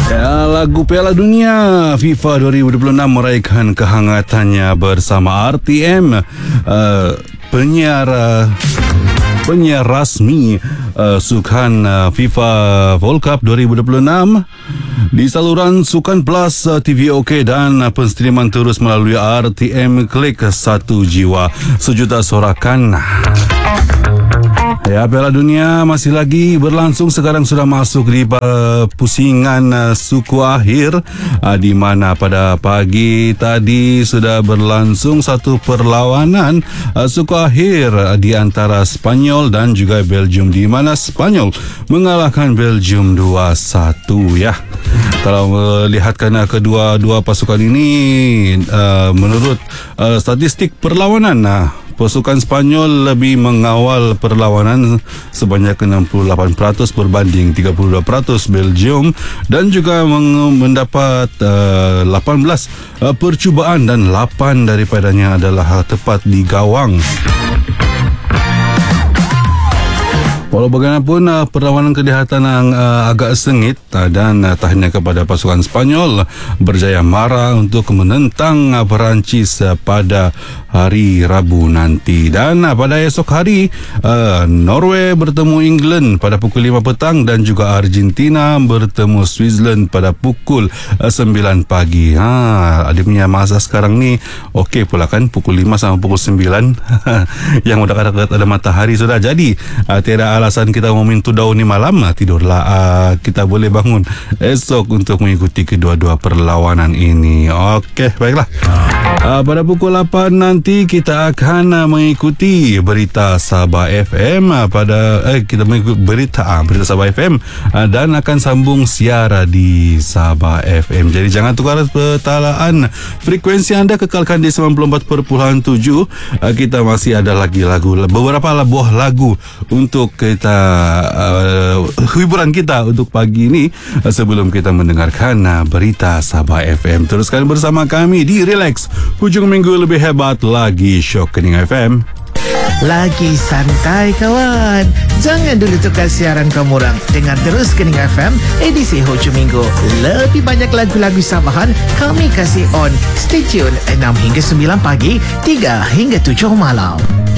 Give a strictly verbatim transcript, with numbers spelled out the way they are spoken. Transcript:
Ya, lagu Piala Dunia FIFA dua ribu dua puluh enam meraihkan kehangatannya bersama R T M, uh, penyiar uh, penyiar rasmi uh, sukan uh, FIFA World Cup dua ribu dua puluh enam di saluran Sukan Plus, uh, T V OK dan uh, penstriman terus melalui R T M Klik Satu Jiwa, sejuta sorakan. Ya, Piala Dunia masih lagi berlangsung. Sekarang sudah masuk di uh, pusingan uh, suku akhir, uh, di mana pada pagi tadi sudah berlangsung satu perlawanan uh, suku akhir uh, di antara Spanyol dan juga Belgium, di mana Spanyol mengalahkan Belgium dua satu ya. Kalau melihatkan uh, kedua-dua pasukan ini, uh, menurut uh, statistik perlawanan, uh, pasukan Spanyol lebih mengawal perlawanan sebanyak enam puluh lapan peratus berbanding tiga puluh dua peratus Belgium, dan juga mendapat uh, lapan belas uh, percubaan dan lapan daripadanya adalah tepat di gawang. Walau bagaimanapun, uh, perlawanan kelihatan yang uh, agak sengit, uh, dan uh, tak hanya kepada pasukan Spanyol berjaya marah untuk menentang uh, Perancis uh, pada hari Rabu nanti. Dan uh, pada esok hari, uh, Norway bertemu England pada pukul lima petang dan juga Argentina bertemu Switzerland pada pukul uh, sembilan pagi. Ha, dia punya masa sekarang ni okey pula kan, pukul lima sampai pukul sembilan yang udah dekat ada matahari sudah. Jadi uh, tiada alasan kita mau mintu daun ni malam, tidurlah, uh, kita boleh bangun esok untuk mengikuti kedua-dua perlawanan ini. Okey, baiklah. Uh, pada pukul lapan nanti kita akan uh, mengikuti berita Sabah F M, uh, pada eh kita mengikuti berita uh, berita Sabah F M, uh, dan akan sambung siar di Sabah F M. Jadi jangan tukar petalaan frekuensi anda, kekalkan di sembilan puluh empat perpuluhan tujuh. Uh, kita masih ada lagi lagu, beberapa buah lagu untuk kita uh, hiburan kita untuk pagi ini, uh, sebelum kita mendengarkan uh, berita Sabah F M. Teruskan bersama kami di Relax, hujung minggu lebih hebat lagi, Shock Kening F M. Lagi santai kawan, jangan dulu tukar siaran kamu orang. Dengar terus Kening F M edisi hujung minggu. Lebih banyak lagu-lagu Sabahan kami kasih on. Stay tune enam hingga sembilan pagi, tiga hingga tujuh malam.